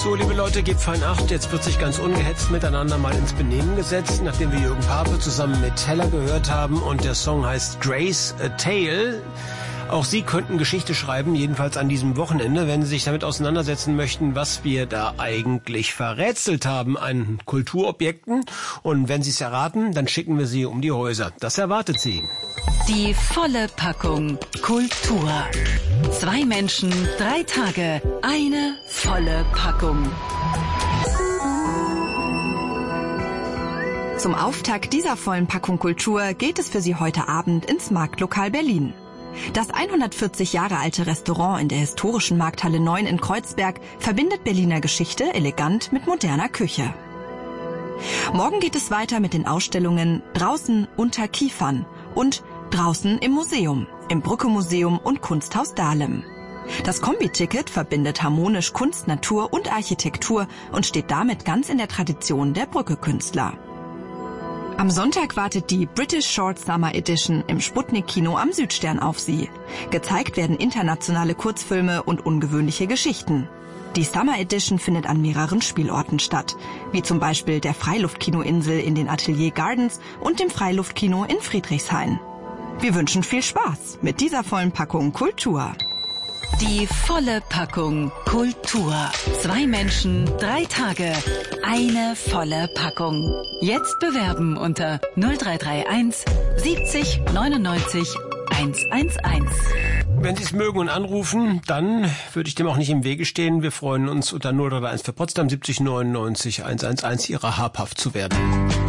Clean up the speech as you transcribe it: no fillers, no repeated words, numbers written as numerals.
So, liebe Leute, gebt fein Acht. Jetzt wird sich ganz ungehetzt miteinander mal ins Benehmen gesetzt, nachdem wir Jürgen Pape zusammen mit Heller gehört haben. Und der Song heißt Grace a Tale. Auch Sie könnten Geschichte schreiben, jedenfalls an diesem Wochenende, wenn Sie sich damit auseinandersetzen möchten, was wir da eigentlich verrätselt haben an Kulturobjekten. Und wenn Sie es erraten, dann schicken wir Sie um die Häuser. Das erwartet Sie. Die volle Packung Kultur. 2 Menschen, 3 Tage, eine volle Packung. Zum Auftakt dieser vollen Packung Kultur geht es für Sie heute Abend ins Marktlokal Berlin. Das 140 Jahre alte Restaurant in der historischen Markthalle 9 in Kreuzberg verbindet Berliner Geschichte elegant mit moderner Küche. Morgen geht es weiter mit den Ausstellungen Draußen unter Kiefern und Draußen im Museum, im Brücke-Museum und Kunsthaus Dahlem. Das Kombi-Ticket verbindet harmonisch Kunst, Natur und Architektur und steht damit ganz in der Tradition der Brücke-Künstler. Am Sonntag wartet die British Short Summer Edition im Sputnik-Kino am Südstern auf Sie. Gezeigt werden internationale Kurzfilme und ungewöhnliche Geschichten. Die Summer Edition findet an mehreren Spielorten statt, wie zum Beispiel der Freiluftkinoinsel in den Atelier Gardens und dem Freiluftkino in Friedrichshain. Wir wünschen viel Spaß mit dieser vollen Packung Kultur. Die volle Packung Kultur. 2 Menschen, 3 Tage, eine volle Packung. Jetzt bewerben unter 0331 70 99 111. Wenn Sie es mögen und anrufen, dann würde ich dem auch nicht im Wege stehen. Wir freuen uns unter 0331 für Potsdam 70 99 111 Ihrer habhaft zu werden.